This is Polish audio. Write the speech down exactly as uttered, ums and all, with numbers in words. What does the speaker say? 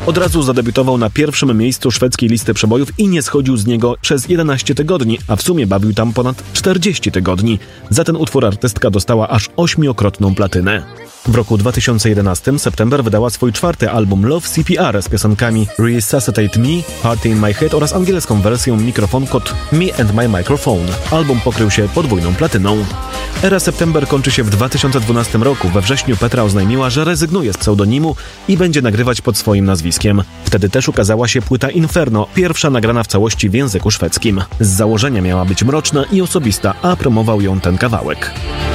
Od razu zadebiutował na pierwszym miejscu szwedzkiej listy przebojów i nie schodził z niego przez jedenaście tygodni, a w sumie bawił tam ponad czterdzieści tygodni. Za ten utwór artystka dostała aż ośmiokrotną platynę. W roku dwa tysiące jedenastym September wydała swój czwarty album Love C P R z piosenkami Resuscitate Me, Party in My Head oraz angielską wersją Mikrofon kod Me and My Microphone. Album pokrył się podwójną platyną. Era September kończy się w dwa tysiące dwunastym roku. We wrześniu Petra oznajmiła, że rezygnuje z pseudonimu i będzie nagrywać pod swoim nazwiskiem. Wtedy też ukazała się płyta Inferno, pierwsza nagrana w całości w języku szwedzkim. Z założenia miała być mroczna i osobista, a promował ją ten kawałek.